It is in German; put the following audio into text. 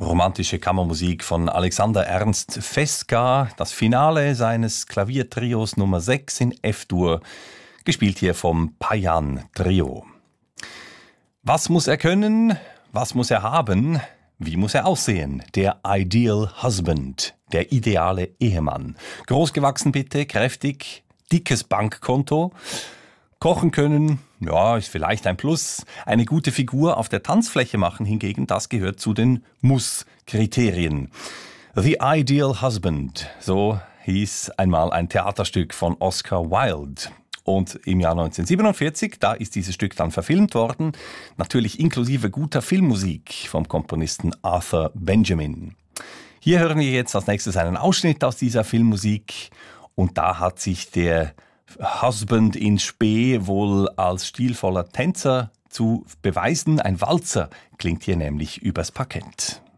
Romantische Kammermusik von Alexander Ernst Fesca, das Finale seines Klaviertrios Nummer 6 in F-Dur, gespielt hier vom Payan Trio. Was muss er können? Was muss er haben? Wie muss er aussehen? Der Ideal Husband, der ideale Ehemann. Großgewachsen bitte, kräftig, dickes Bankkonto. Kochen können, ja, ist vielleicht ein Plus. Eine gute Figur auf der Tanzfläche machen hingegen, das gehört zu den Muss-Kriterien. The Ideal Husband, so hieß einmal ein Theaterstück von Oscar Wilde. Und im Jahr 1947, da ist dieses Stück dann verfilmt worden, natürlich inklusive guter Filmmusik vom Komponisten Arthur Benjamin. Hier hören wir jetzt als nächstes einen Ausschnitt aus dieser Filmmusik und da hat sich der Husband in Spee wohl als stilvoller Tänzer zu beweisen. Ein Walzer klingt hier nämlich übers Parkett.